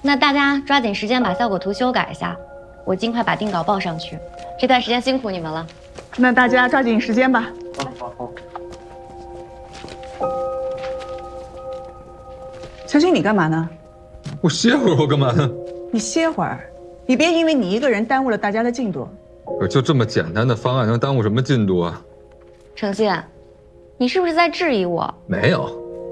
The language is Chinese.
那大家抓紧时间把效果图修改一下，我尽快把定稿报上去。这段时间辛苦你们了。 那大家抓紧时间吧。 好。 小新，你干嘛呢？ 我歇会儿，我干嘛呢？ 你歇会儿，你别因为你一个人耽误了大家的进度。 就这么简单的方案能耽误什么进度啊？ 程信，你是不是在质疑我？ 没有。